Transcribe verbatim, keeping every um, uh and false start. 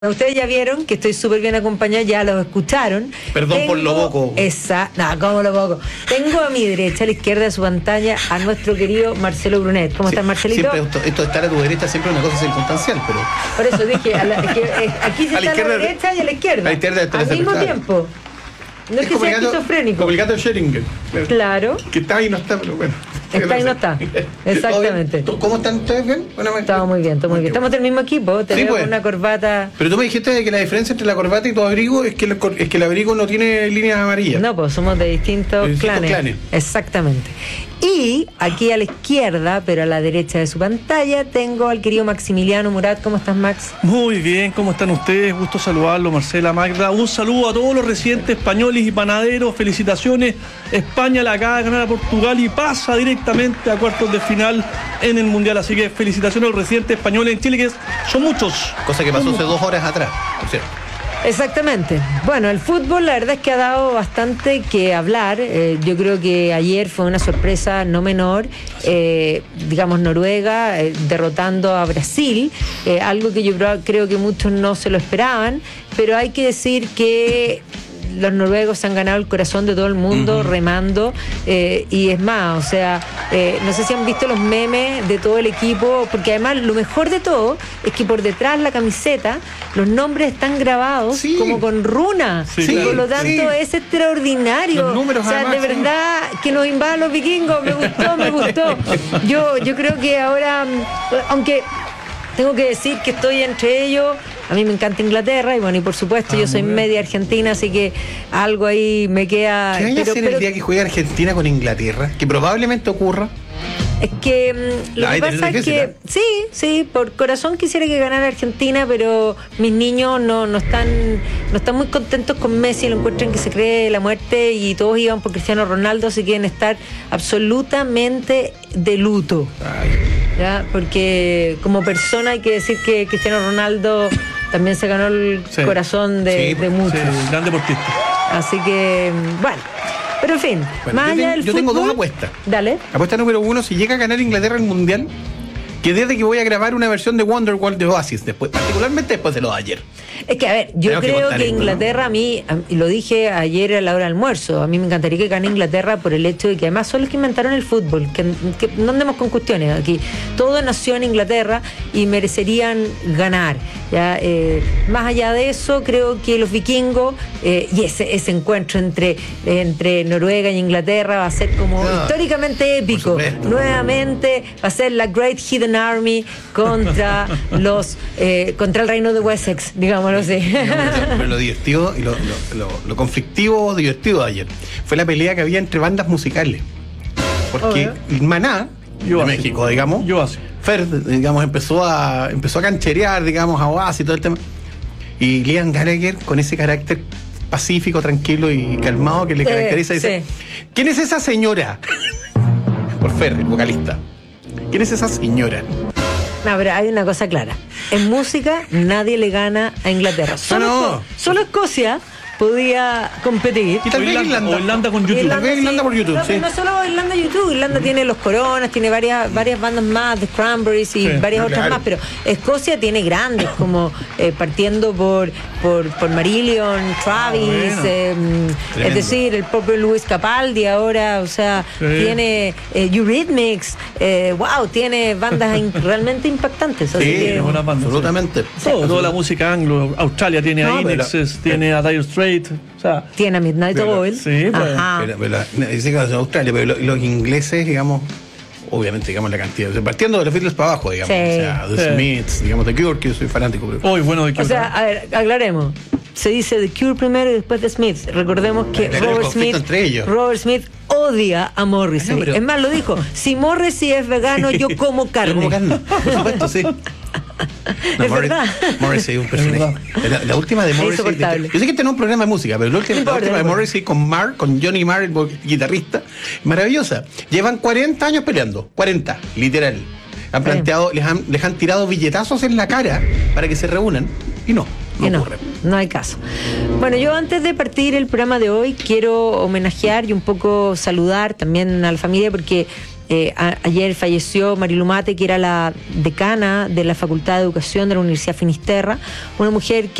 Ustedes ya vieron que estoy súper bien acompañada, ya los escucharon. Perdón Tengo por lo boco. Esa, no, ¿cómo lo boco? Tengo a mi derecha, a la izquierda de su pantalla, a nuestro querido Marcelo Brunet. ¿Cómo sí, estás, Marcelito? Siempre esto, esto de estar a tu derecha siempre es una cosa circunstancial, pero... Por eso dije, a la, es que, es, aquí se a está a la derecha y a la izquierda. A la izquierda al mismo claro. tiempo. No es, es que sea esquizofrénico. Como el gato de Schrödinger. Claro. Que está ahí y no está, pero bueno. Está y no está. Exactamente. ¿Cómo están ustedes bien? Bueno, estamos muy bien, estamos muy bien. Estamos del mismo equipo, te sí, veo pues. con una corbata. Pero tú me dijiste que la diferencia entre la corbata y tu abrigo es que el, es que el abrigo no tiene líneas amarillas. No, pues somos de distintos, de distintos clanes. clanes. Exactamente. Y aquí a la izquierda, pero a la derecha de su pantalla, tengo al querido Maximiliano Murat. ¿Cómo estás, Max? Muy bien, ¿cómo están ustedes? Gusto saludarlo, Marcela, Magda. Un saludo a todos los residentes españoles y panaderos. Felicitaciones. España la acaba de ganar a Portugal y pasa directamente a cuartos de final en el Mundial. Así que felicitaciones a los residentes españoles en Chile, que son muchos. Cosa que pasó hace dos horas atrás, por cierto. Exactamente. Bueno, el fútbol la verdad es que ha dado bastante que hablar. Eh, yo creo que ayer fue una sorpresa no menor. Eh, digamos, Noruega eh, derrotando a Brasil, eh, algo que yo creo que muchos no se lo esperaban, pero hay que decir que los noruegos han ganado el corazón de todo el mundo uh-huh. remando, eh, y es más, o sea, eh, no sé si han visto los memes de todo el equipo, porque además lo mejor de todo es que por detrás la camiseta los nombres están grabados sí. como con runa, sí, y por lo tanto sí. es extraordinario. Los números, o sea, además, de verdad sí. que nos invadan los vikingos, me gustó, me gustó. Yo, yo creo que ahora, aunque tengo que decir que estoy entre ellos. A mí me encanta Inglaterra y bueno, y por supuesto ah, yo soy media argentina, así que algo ahí me queda... ¿Qué hay que hacer el día que juegue Argentina con Inglaterra? Que probablemente ocurra. Es que lo la que pasa es que... ¿eh? Sí, sí, por corazón quisiera que ganara Argentina, pero mis niños no, no están no están muy contentos con Messi, lo encuentran que se cree la muerte y todos iban por Cristiano Ronaldo, así que quieren estar absolutamente de luto. Ay. ¿Ya? Porque como persona hay que decir que Cristiano Ronaldo también se ganó el sí. corazón de, sí, de muchos. Sí, gran deportista. Así que, bueno, pero en fin, bueno, más allá del Yo fútbol, tengo dos apuestas. Dale. Apuesta número uno, si llega a ganar Inglaterra el Mundial, que desde que voy a grabar una versión de Wonderwall de Oasis, después, particularmente después de lo de ayer. Es que, a ver, yo Tengo creo que, que Inglaterra, esto, ¿no? a mí, y lo dije ayer a la hora del almuerzo, a mí me encantaría que gane Inglaterra por el hecho de que además son los que inventaron el fútbol, que, que no andemos con cuestiones aquí. Todo nació en Inglaterra y merecerían ganar. ¿Ya? Eh, más allá de eso, creo que los vikingos, eh, y ese, ese encuentro entre, entre Noruega y Inglaterra va a ser como no, históricamente épico. Nuevamente va a ser la Great Hidden Army contra los eh, contra el reino de Wessex, digamos. No sé. No, pero lo divertido y lo, lo, lo, lo conflictivo divertido de ayer fue la pelea que había entre bandas musicales. Porque oh, Maná, yo de así, México, digamos, yo así. Fer, digamos, empezó a empezó a cancherear, digamos, a Oasis y todo el tema. Y Liam Gallagher, con ese carácter pacífico, tranquilo y calmado que le caracteriza, dice: sí. ¿Quién es esa señora? Por Fer, el vocalista. ¿Quién es esa señora? No, pero hay una cosa clara. En música nadie le gana a Inglaterra. Solo, no, no. solo Escocia podía competir. Y tal vez Irlanda, Irlanda con YouTube. Irlanda, tal vez Irlanda sí. por YouTube, no, sí. No solo Irlanda YouTube, Irlanda mm. tiene los Coronas, tiene varias varias bandas más, The Cranberries y sí, varias otras claro. más, pero Escocia tiene grandes, como eh, partiendo por, por por Marillion, Travis, ah, bueno. eh, es decir, el propio Luis Capaldi ahora, o sea, sí. tiene eh, Eurythmics, eh, wow, tiene bandas in, realmente impactantes. Sí, así que, tiene buenas bandas, absolutamente. Sí. Todo, toda la música anglo, Australia tiene no, a Inexes, pero, tiene a Dire Straits. O sea, tiene a Midnight Oil. Sí, pues. Pero, pero, dice que es Australia, pero los, los ingleses, digamos, obviamente, digamos, la cantidad. O sea, partiendo de los Beatles para abajo, digamos. Sí. O sea, The sí. Smiths, digamos, The Cure, que yo soy fanático. Hoy, bueno, The Cure. O sea, a ver, aclaremos. Se dice The Cure primero y después The Smiths. Recordemos que Robert Smith, Robert Smith odia a Morrissey. No, pero... Es más, lo dijo: si Morrissey es vegano, yo como carne. Yo como carne, por supuesto, sí. No, es Morris, verdad. Morrissey es un personaje. La, la última de Morrissey. De, yo sé que este no es un programa de música, pero la última, no la última de Morrissey con Mark, con Johnny Marr, el guitarrista, maravillosa. Llevan cuarenta años peleando. cuarenta, literal. Han planteado, les han, les han tirado billetazos en la cara para que se reúnan y no. No, no, no hay caso. Bueno, yo antes de partir el programa de hoy quiero homenajear y un poco saludar también a la familia porque Eh, a, ayer falleció Marilu Mate, que era la decana de la Facultad de Educación de la Universidad Finisterra, una mujer que